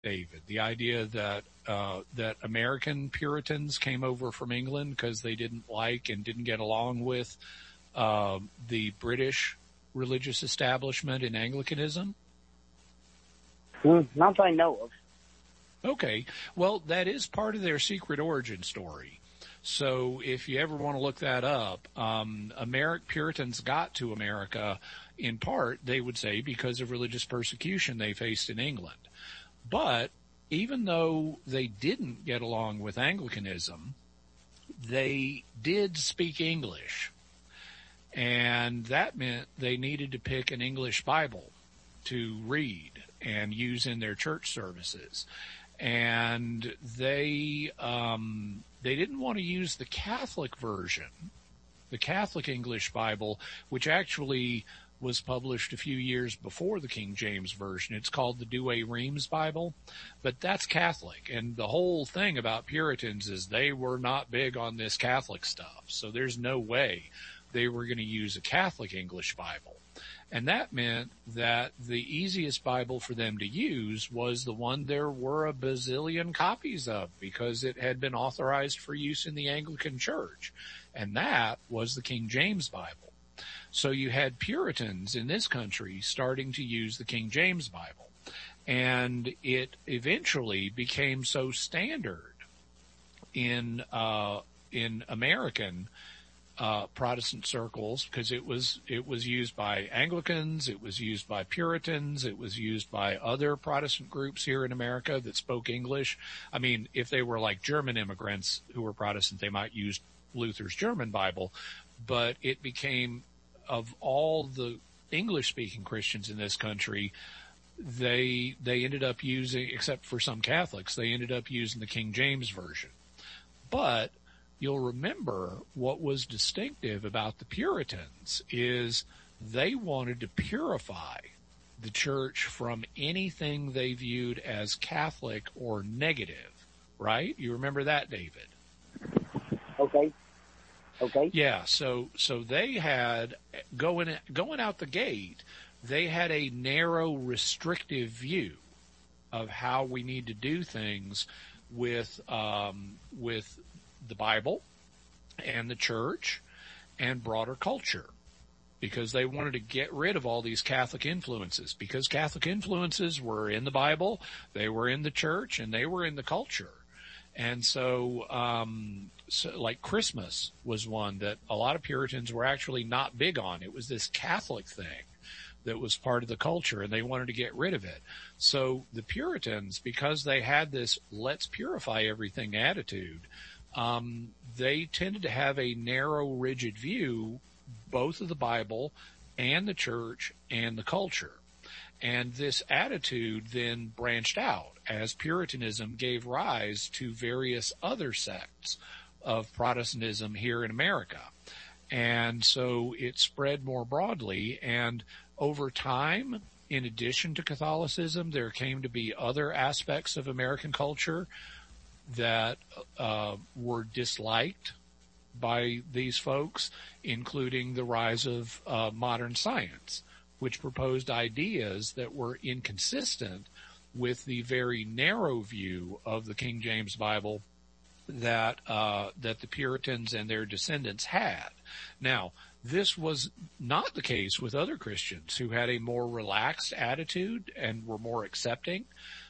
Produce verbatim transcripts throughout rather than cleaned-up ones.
David? The idea that uh, that American Puritans came over from England because they didn't like and didn't get along with uh, the British religious establishment in Anglicanism? Mm, not that I know of. Okay. Well, that is part of their secret origin story. So if you ever want to look that up, um, American Puritans got to America in part, they would say, because of religious persecution they faced in England. But even though they didn't get along with Anglicanism, they did speak English. And that meant they needed to pick an English Bible to read and use in their church services. And they, um, they didn't want to use the Catholic version, the Catholic English Bible, which actually was published a few years before the King James Version. It's called the Douay-Rheims Bible, but that's Catholic. And the whole thing about Puritans is they were not big on this Catholic stuff. So there's no way they were going to use a Catholic English Bible. And that meant that the easiest Bible for them to use was the one there were a bazillion copies of, because it had been authorized for use in the Anglican Church. And that was the King James Bible. So you had Puritans in this country starting to use the King James Bible. And it eventually became so standard in, uh, in American Uh, Protestant circles, because it was it was used by Anglicans, it was used by Puritans, it was used by other Protestant groups here in America that spoke English. I mean, if they were like German immigrants who were Protestant, they might use Luther's German Bible, but it became, of all the English-speaking Christians in this country, they they ended up using, except for some Catholics, they ended up using the King James Version. But you'll remember what was distinctive about the Puritans is they wanted to purify the church from anything they viewed as Catholic or negative, right? You remember that, David? Okay. Okay. Yeah, so so they had, going going out the gate, they had a narrow, restrictive view of how we need to do things with um, with the Bible and the church and broader culture, because they wanted to get rid of all these Catholic influences, because Catholic influences were in the Bible, they were in the church, and they were in the culture. And so, um, so like Christmas was one that a lot of Puritans were actually not big on. It was this Catholic thing that was part of the culture, and they wanted to get rid of it. So the Puritans, because they had this let's purify everything attitude, um, they tended to have a narrow, rigid view, both of the Bible and the church and the culture. And this attitude then branched out as Puritanism gave rise to various other sects of Protestantism here in America. And so it spread more broadly, and over time, in addition to Catholicism, there came to be other aspects of American culture that uh, were disliked by these folks, including the rise of uh, modern science, which proposed ideas that were inconsistent with the very narrow view of the King James Bible that uh, that the Puritans and their descendants had. Now, this was not the case with other Christians who had a more relaxed attitude and were more accepting,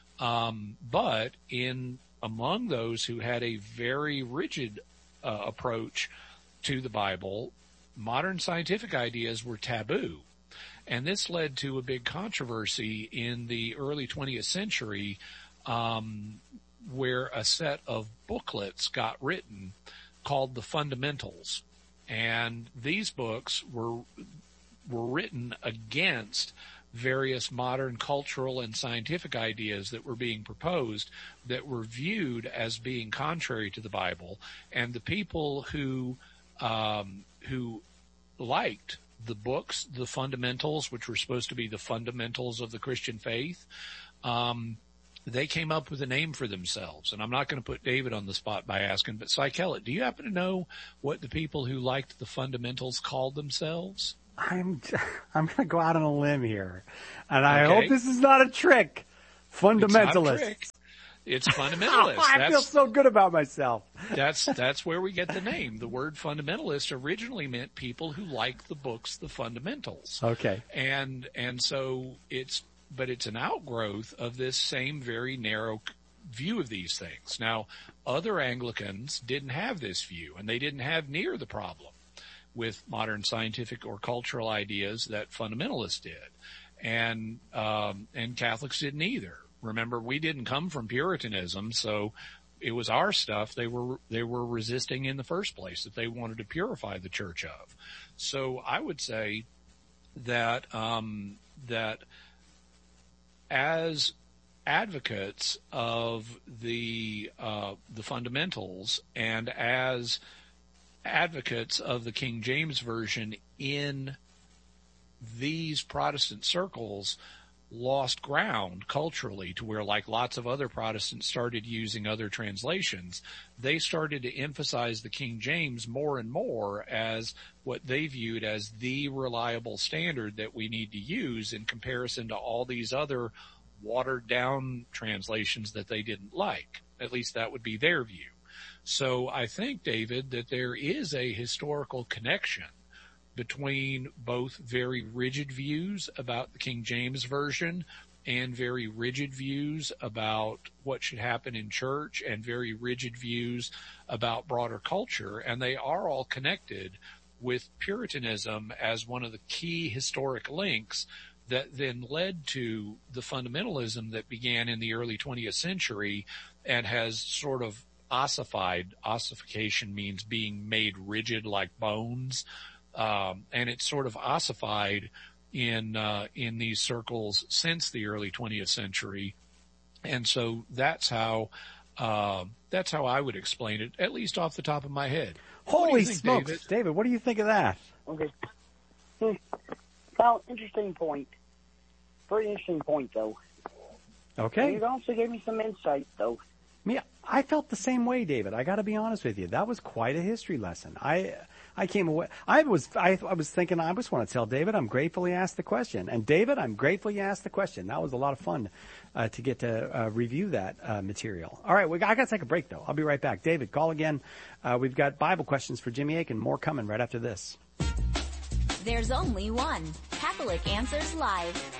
um, but in among those who had a very rigid uh, approach to the Bible, modern scientific ideas were taboo. And this led to a big controversy in the early twentieth century, um, where a set of booklets got written called the Fundamentals. And these books were were written against various modern cultural and scientific ideas that were being proposed that were viewed as being contrary to the Bible. And the people who um, who liked the books, the fundamentals, which were supposed to be the fundamentals of the Christian faith, um, they came up with a name for themselves. And I'm not going to put David on the spot by asking, but Cy Kellett, do you happen to know what the people who liked the fundamentals called themselves? I'm I'm going to go out on a limb here, and I Okay. hope this is not a trick. Fundamentalists. It's fundamentalist. I that's, feel so good about myself. that's that's where we get the name. The word fundamentalist originally meant people who like the books, the fundamentals. Okay. And and so it's but it's an outgrowth of this same very narrow view of these things. Now, other Anglicans didn't have this view, and they didn't have near the problem with modern scientific or cultural ideas that fundamentalists did, and um, and Catholics didn't either. Remember, we didn't come from Puritanism, so it was our stuff they were they were resisting in the first place, that they wanted to purify the church of. So I would say that um, that as advocates of the uh, the fundamentals and as advocates of the King James Version in these Protestant circles, lost ground culturally to where, like lots of other Protestants started using other translations, they started to emphasize the King James more and more as what they viewed as the reliable standard that we need to use in comparison to all these other watered down translations that they didn't like. At least that would be their view. So I think, David, that there is a historical connection between both very rigid views about the King James Version and very rigid views about what should happen in church and very rigid views about broader culture. And they are all connected with Puritanism as one of the key historic links that then led to the fundamentalism that began in the early twentieth century and has sort of ossified. Ossification means being made rigid like bones. Um, and it's sort of ossified in, uh, in these circles since the early twentieth century. And so that's how, uh, that's how I would explain it, at least off the top of my head. Holy think, smokes, David? David, what do you think of that? Okay. Hmm. Well, interesting point. Very interesting point, though. Okay. And you also gave me some insight, though. Yeah, I felt the same way, David. I got to be honest with you. That was quite a history lesson. I, I came away. I was, I, I was thinking. I just want to tell David, I'm grateful he asked the question. And David, I'm grateful you asked the question. That was a lot of fun uh, to get to uh, review that uh, material. All right, we got, I got to take a break though. I'll be right back. David, call again. Uh, we've got Bible questions for Jimmy Akin. More coming right after this. There's only one Catholic Answers Live.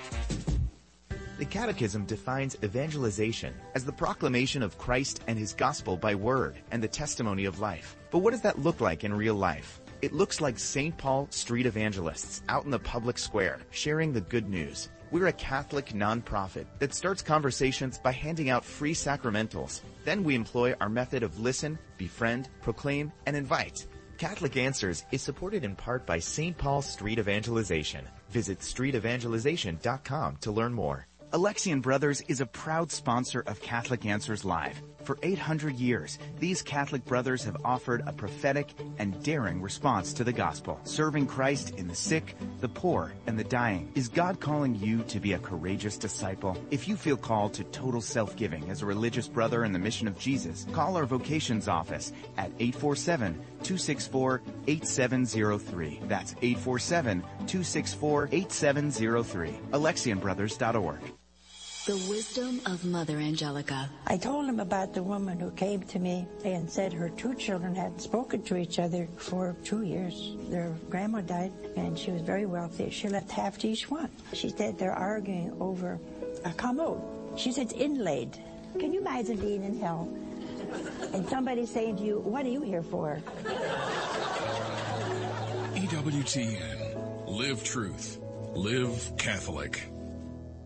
The Catechism defines evangelization as the proclamation of Christ and His gospel by word and the testimony of life. But what does that look like in real life? It looks like Saint Paul street evangelists out in the public square sharing the good news. We're a Catholic nonprofit that starts conversations by handing out free sacramentals. Then we employ our method of listen, befriend, proclaim, and invite. Catholic Answers is supported in part by Saint Paul Street Evangelization. Visit street evangelization dot com to learn more. Alexian Brothers is a proud sponsor of Catholic Answers Live. For eight hundred years, these Catholic brothers have offered a prophetic and daring response to the gospel, serving Christ in the sick, the poor, and the dying. Is God calling you to be a courageous disciple? If you feel called to total self-giving as a religious brother in the mission of Jesus, call our vocations office at eight four seven, two six four, eight seven zero three. That's eight four seven, two six four, eight seven zero three. Alexian Brothers dot org. The wisdom of Mother Angelica. I told him about the woman who came to me and said her two children hadn't spoken to each other for two years. Their grandma died, and she was very wealthy. She left half to each one. She said they're arguing over a commode. She said it's inlaid. Can you imagine being in hell and somebody saying to you, what are you here for? E W T N. Live truth. Live Catholic.